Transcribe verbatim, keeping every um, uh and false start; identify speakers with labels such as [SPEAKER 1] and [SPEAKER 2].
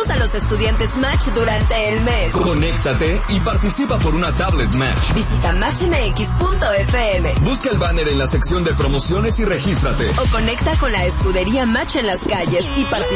[SPEAKER 1] Apoyamos a los estudiantes Match durante el mes.
[SPEAKER 2] Conéctate y participa por una tablet Match.
[SPEAKER 1] Visita match m x punto f m.
[SPEAKER 2] Busca el banner en la sección de promociones y regístrate.
[SPEAKER 1] O conecta con la escudería Match en las calles y participa